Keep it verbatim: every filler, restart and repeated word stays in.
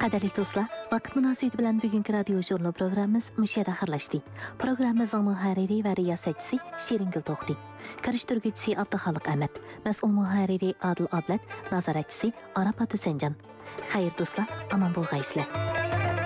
Qadirli do'stlar, vaqt munosabati bilan bugungi radio jurnal programmamiz mushada xirlashdi. Programmamizning muharriri va riyosatchisi Shiringul To'xti. Karishtirguvchisi Abduxoliq Ahmad, mas'ul muharriri Adil Ablat, nazoratchisi Arafat Husanjon. Xayr do'stlar, aman bo'lg'aysizlar.